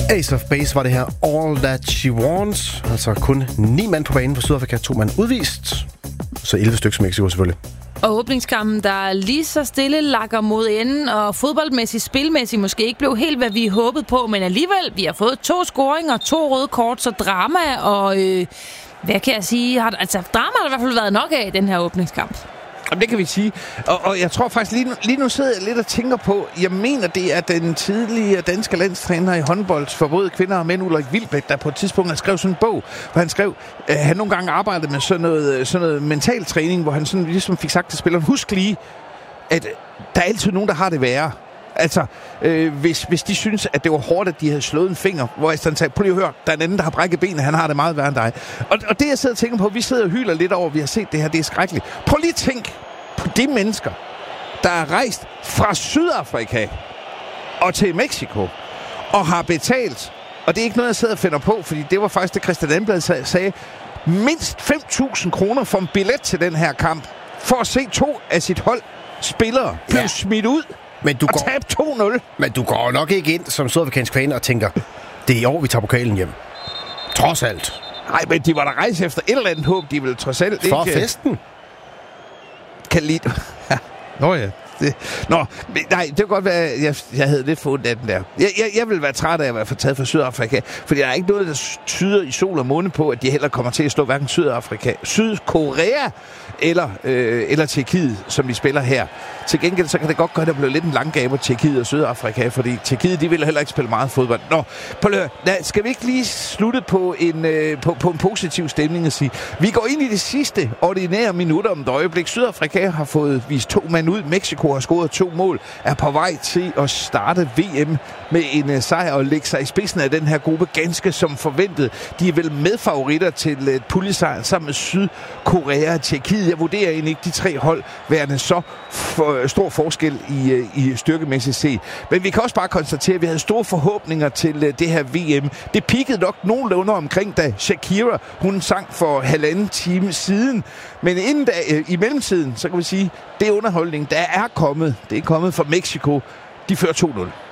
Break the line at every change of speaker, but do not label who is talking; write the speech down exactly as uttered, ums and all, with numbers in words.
Ace of Base var det her. All That She Wants. Altså kun ni mand på banen for Sydafrika, to mand udvist. Så elleve stykker som Mexico selvfølgelig.
Og åbningskampen, der lige så stille lakker mod enden, og fodboldmæssigt, spilmæssigt måske ikke blev helt, hvad vi håbede på, men alligevel, vi har fået to scoringer, to røde kort, så drama, og øh, hvad kan jeg sige? Har, altså, drama har der i hvert fald været nok af i den her åbningskamp.
Jamen, det kan vi sige. Og, og jeg tror faktisk, lige nu, lige nu sidder jeg lidt og tænker på, jeg mener, det er den tidligere danske landstræner i håndbold for både kvinder og mænd, Ulrik Wilbæk, der på et tidspunkt har skrevet sådan en bog, hvor han skrev, at han nogle gange arbejdede med sådan noget, sådan noget mental træning, hvor han sådan ligesom fik sagt til spilleren, husk lige, at der er altid nogen, der har det værre. Altså, øh, hvis, hvis de synes, at det var hårdt, at de havde slået en finger, hvor jeg sådan sagde, prøv lige at høre, der er en anden, der har brækket benet, han har det meget værre end dig. Og, og det, jeg sidder og tænker på, vi sidder og hyler lidt over, vi har set det her, det er skrækkeligt. Prøv lige at tænk på de mennesker, der er rejst fra Sydafrika og til Mexico, og har betalt, og det er ikke noget, jeg sidder og finder på, fordi det var faktisk det, Christian Dannblad sagde, mindst fem tusind kroner for en billet til den her kamp, for at se to af sit hold spillere blive ja. smidt ud. Men du og går, tab to nul.
Men du går nok ikke ind som sydafrikansk fan og tænker, det er i år, vi tager pokalen hjem. Trods alt.
Nej, men de var der rejse efter et eller andet håb, de ville trods alt
For
ikke...
festen.
Kan lide... Nå ja. Det. Nå, men, nej, det kan godt være, jeg, jeg havde lidt fået den der. Jeg, jeg, jeg vil være træt af at være taget fra Sydafrika, fordi der er ikke noget, der tyder i sol og måne på, at de heller kommer til at slå hverken Sydafrika, Sydkorea eller, øh, eller Tjekkiet, som de spiller her. Til gengæld, så kan det godt gøre, at der bliver lidt en langgabe af Tjekkiet og Sydafrika, fordi Tjekkiet, de vil heller ikke spille meget fodbold. Nå, på lø- nej, skal vi ikke lige slutte på en, øh, på, på en positiv stemning og sige, vi går ind i det sidste ordinære minutter om et øjeblik. Sydafrika har fået vist to mand ud. Mexico har scoret to mål, er på vej til at starte V M med en uh, sejr og lægge sig i spidsen af den her gruppe ganske som forventet. De er vel medfavoritter til uh, puljesejren sammen med Sydkorea og Tjekkiet. Jeg vurderer egentlig ikke de tre hold værende så for, uh, stor forskel i, uh, i styrkemæssigt set. Men vi kan også bare konstatere, at vi havde store forhåbninger til uh, det her V M. Det pikkede nok nogenlunde omkring, da Shakira, hun sang for halvanden time siden. Men inden da, uh, i mellemtiden, så kan vi sige, det er underholdning, der er kommet. Det er kommet fra Mexico. De fører to nul.